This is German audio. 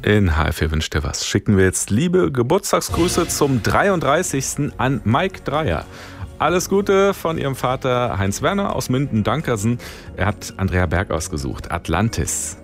In HR4 wünscht dir was. Schicken wir jetzt liebe Geburtstagsgrüße zum 33. an Mike Dreier. Alles Gute von ihrem Vater Heinz Werner aus Minden-Dankersen. Er hat Andrea Berg ausgesucht. Atlantis.